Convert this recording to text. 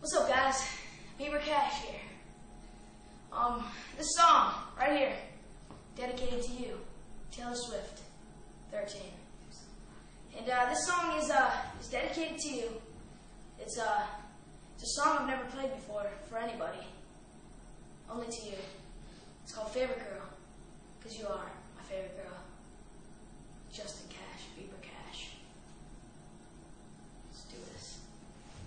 What's up, guys? Beaver Cash here. This song right here, dedicated to you, Taylor Swift, 13. And this song is dedicated to you.